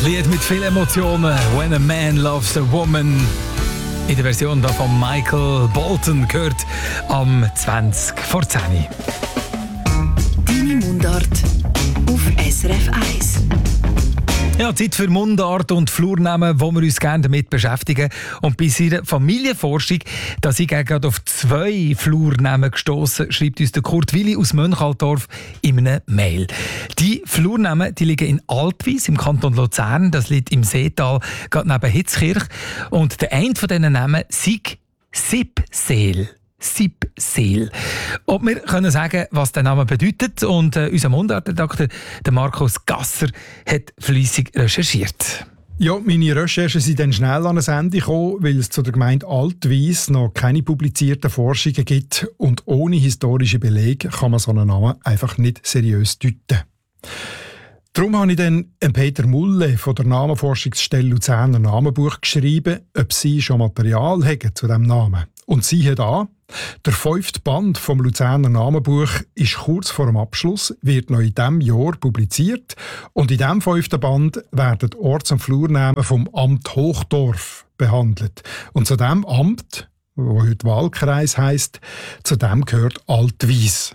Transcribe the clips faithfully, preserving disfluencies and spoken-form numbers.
Ein Lied mit vielen Emotionen. When a Man Loves a Woman. In der Version von Michael Bolton gehört am zwanzig vor zehn. Deine Mundart auf S R F eins. Ja, Zeit für Mundart und Flurnamen, wo wir uns gerne damit beschäftigen. Und bei seiner Familienforschung, da sind wir gerade auf zwei Flurnamen gestossen, schreibt uns der Kurt Willi aus Mönchalldorf in einer Mail. Die Flurnamen, die liegen in Altwies im Kanton Luzern, das liegt im Seetal, gerade neben Hitzkirch. Und der eine von diesen Namen ist Sippseel. Sippseel. Und wir können sagen, was der Name bedeutet. Und äh, unser Mundartredakteur, der Markus Gasser, hat fleissig recherchiert. Ja, meine Recherchen sind dann schnell an ein Ende gekommen, weil es zu der Gemeinde Altwies noch keine publizierten Forschungen gibt. Und ohne historische Belege kann man so einen Namen einfach nicht seriös deuten. Darum habe ich dann Peter Mulle von der Namenforschungsstelle Luzerner Namenbuch geschrieben, ob sie schon Material haben zu diesem Namen. Und siehe da, der fünfte Band vom Luzerner Namenbuch ist kurz vor dem Abschluss, wird noch in diesem Jahr publiziert. Und in diesem fünften Band werden die Orts- und Flurnamen vom Amt Hochdorf behandelt. Und zu diesem Amt, das heute Wahlkreis heisst, zu dem gehört Altwies.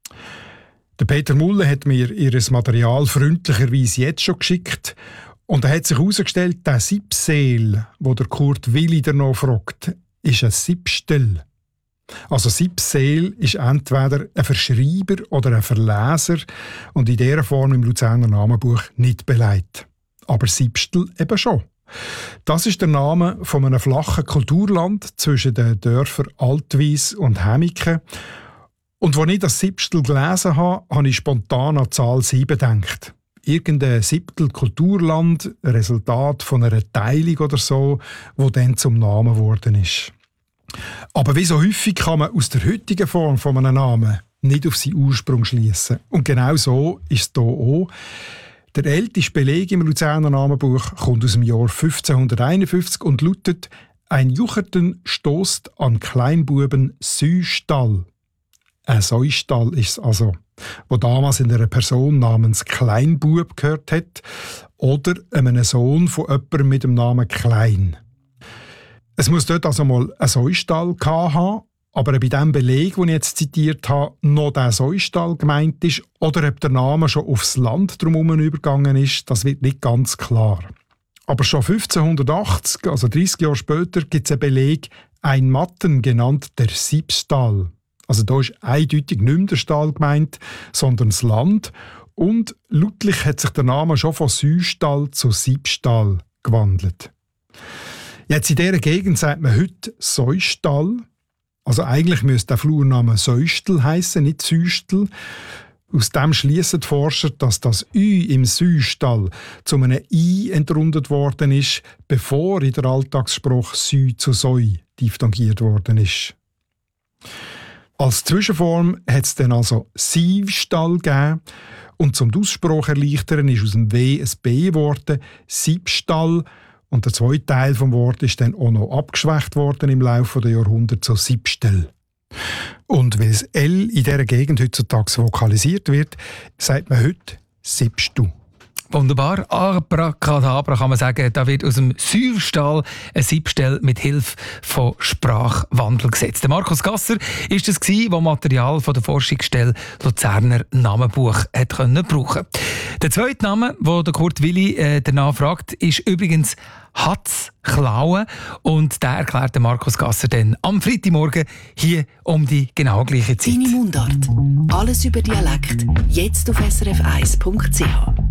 Der Peter Mulle hat mir ihr Material freundlicherweise jetzt schon geschickt. Und da hat sich herausgestellt, der Sippseel, wo der Kurt Willi noch fragt, ist ein Sippstel. Also Sippseel ist entweder ein Verschreiber oder ein Verleser und in dieser Form im Luzerner Namenbuch nicht beleidigt. Aber Sippstel eben schon. Das ist der Name von einem flachen Kulturland zwischen den Dörfern Altwies und Hämiken. Und als ich das Sippstel gelesen habe, habe ich spontan an die Zahl sieben gedacht. Irgendein Siebtel Kulturland, ein Resultat von einer Teilung oder so, wo dann zum Namen geworden ist. Aber wie so häufig kann man aus der heutigen Form von einem Namen nicht auf seinen Ursprung schließen. Und genau so ist es hier auch. Der älteste Beleg im Luzerner Namenbuch kommt aus dem Jahr fünfzehnhunderteinundfünfzig und lautet: «Ein Jucherten stoßt an Kleinbuben Süstall». Ein Säustall ist es also, wo damals in einer Person namens Kleinbub gehört hat oder einem Sohn von jemandem mit dem Namen Klein. Es muss dort also mal einen Säustall gehabt haben, aber ob bei dem Beleg, den ich jetzt zitiert habe, noch der Säustall gemeint ist oder ob der Name schon aufs Land drumherum übergegangen ist, das wird nicht ganz klar. Aber schon fünfzehnhundertachtzig, also dreißig Jahre später, gibt es einen Beleg, ein Matten genannt der Sippstall. Also da ist eindeutig nicht mehr der Stall gemeint, sondern das Land. Und lautlich hat sich der Name schon von Süstall zu Sippstall gewandelt. Jetzt in dieser Gegend sagt man heute Säustall. Also eigentlich müsste der Flurname Säustel heissen, nicht Süstel. Aus dem schliessen die Forscher, dass das Ü im Süstall zu einem I entrundet worden ist, bevor in der Alltagsspruch Sü zu Säu diphthongiert worden ist. Als Zwischenform hat es dann also Sievstall gegeben und zum Aussprache erleichtern ist aus dem W ein B geworden, Siebstall. Und der zweite Teil des Wortes ist dann auch noch abgeschwächt worden im Laufe der Jahrhunderte zu Siebstel. Und weil das L in dieser Gegend heutzutage vokalisiert wird, sagt man heute Siebstu. Wunderbar. Abracadabra kann man sagen, da wird aus dem Säustall ein Siebstel mit Hilfe von Sprachwandel gesetzt. Der Markus Gasser ist es gsi, der Material von der Forschungsstelle Luzerner Namenbuch hat können brauchen. Der zweite Name, wo der Kurt Willi äh, danach fragt, ist übrigens Hatz Klauen und der erklärt der Markus Gasser dann am Freitagmorgen hier um die genau gleiche Zeit. Deine Mundart. Alles über Dialekt. Jetzt auf S R F eins Punkt C H.